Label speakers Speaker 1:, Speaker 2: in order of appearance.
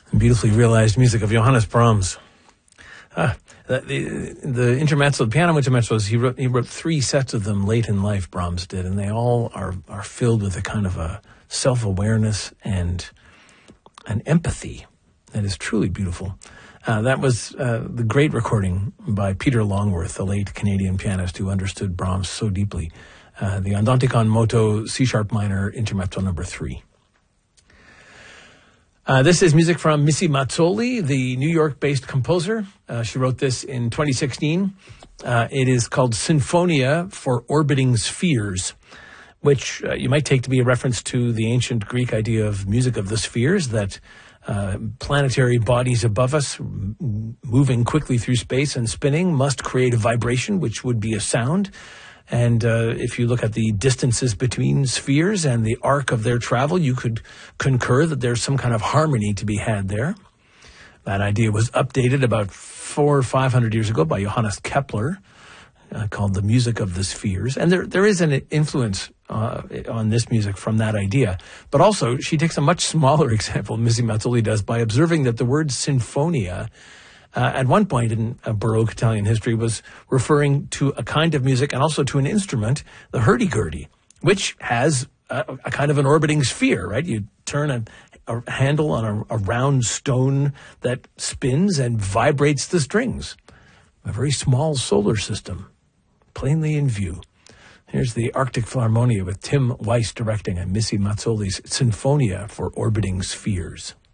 Speaker 1: Beautifully realized music of Johannes Brahms. The intermezzo, the piano intermezzos, he wrote 3 sets of them late in life, Brahms did, and they all are filled with a kind of a self-awareness and an empathy that is truly beautiful. That was the great recording by Peter Longworth, the late Canadian pianist who understood Brahms so deeply. The Andante con moto C-sharp minor intermezzo number 3. This is music from Missy Mazzoli, the New York-based composer. She wrote this in 2016. It is called Sinfonia for Orbiting Spheres, which you might take to be a reference to the ancient Greek idea of music of the spheres, that planetary bodies above us moving quickly through space and spinning must create a vibration, which would be a sound. And if you look at the distances between spheres and the arc of their travel, you could concur that there's some kind of harmony to be had there. That idea was updated about 400 or 500 years ago by Johannes Kepler, called the music of the spheres. And there is an influence on this music from that idea. But also, she takes a much smaller example, Missy Mazzoli does, by observing that the word sinfonia at one point in Baroque Italian history was referring to a kind of music and also to an instrument, the hurdy-gurdy, which has a kind of an orbiting sphere, right? You turn a handle on a round stone that spins and vibrates the strings. A very small solar system, plainly in view. Here's the Arctic Philharmonia with Tim Weiss directing and Missy Mazzoli's Sinfonia for Orbiting Spheres.